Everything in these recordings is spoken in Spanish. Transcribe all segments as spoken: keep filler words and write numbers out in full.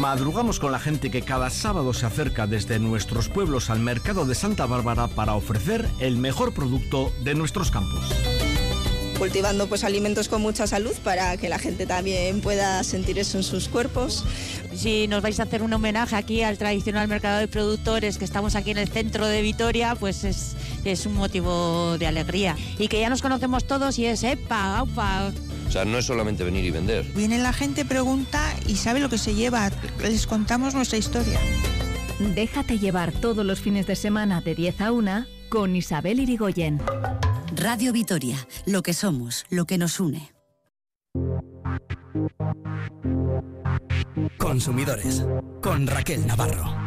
Madrugamos con la gente que cada sábado se acerca desde nuestros pueblos al mercado de Santa Bárbara para ofrecer el mejor producto de nuestros campos. Cultivando pues alimentos con mucha salud para que la gente también pueda sentir eso en sus cuerpos. Si nos vais a hacer un homenaje aquí al tradicional mercado de productores que estamos aquí en el centro de Vitoria, pues es, es un motivo de alegría. Y que ya nos conocemos todos y es ¡epa, aupa! O sea, no es solamente venir y vender. Viene la gente, pregunta y sabe lo que se lleva. Les contamos nuestra historia. Déjate llevar todos los fines de semana de diez a una con Isabel Irigoyen. Radio Vitoria, lo que somos, lo que nos une. Consumidores, con Raquel Navarro.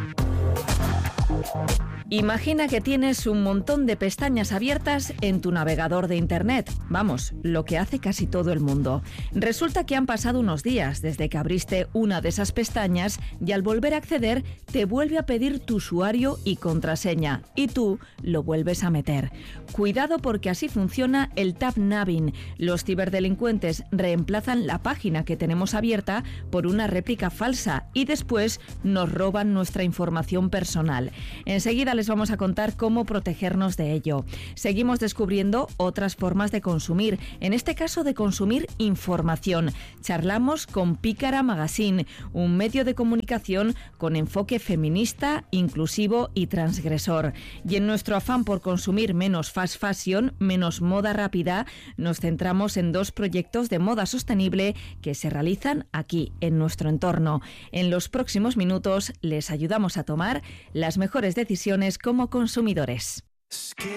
Imagina que tienes un montón de pestañas abiertas en tu navegador de internet. Vamos, lo que hace casi todo el mundo. Resulta que han pasado unos días desde que abriste una de esas pestañas y al volver a acceder te vuelve a pedir tu usuario y contraseña y tú lo vuelves a meter. Cuidado porque así funciona el tab nabbing. Los ciberdelincuentes reemplazan la página que tenemos abierta por una réplica falsa y después nos roban nuestra información personal. Enseguida les vamos a contar cómo protegernos de ello. Seguimos descubriendo otras formas de consumir, en este caso de consumir información. Charlamos con Pícara Magazine, un medio de comunicación con enfoque feminista, inclusivo y transgresor. Y en nuestro afán por consumir menos fast fashion, menos moda rápida, nos centramos en dos proyectos de moda sostenible que se realizan aquí, en nuestro entorno. En los próximos minutos les ayudamos a tomar las mejores decisiones como consumidores.